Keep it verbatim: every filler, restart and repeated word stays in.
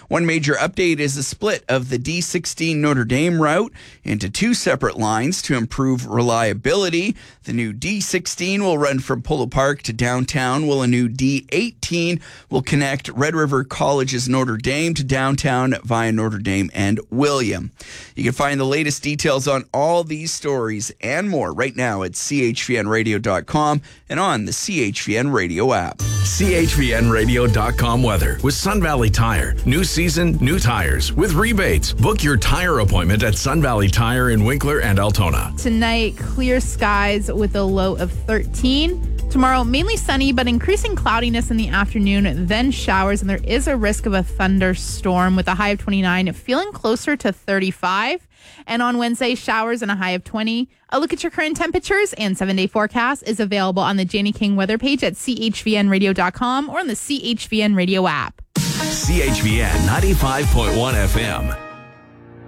One major update is the split of the D sixteen Notre Dame route into two separate lines to improve reliability. The new D sixteen will run from Polo Park to downtown, while a new D eighteen will connect Red River College's Notre Dame to downtown via Notre Dame and William. You can find the latest details on all these stories and more right now at C H V N radio dot com and on the C H V N Radio app. C H V N radio dot com weather with Sun Valley Tire. New season, new tires with rebates. Book your tire appointment at Sun Valley Tire in Winkler and Altona. Tonight, clear skies with a low of thirteen. Tomorrow, mainly sunny, but increasing cloudiness in the afternoon, then showers, and there is a risk of a thunderstorm with a high of twenty-nine, feeling closer to thirty-five. And on Wednesday, showers and a high of twenty. A look at your current temperatures and seven-day forecast is available on the Janie King weather page at C H V N radio dot com or on the C H V N Radio app. C H V N ninety-five point one F M.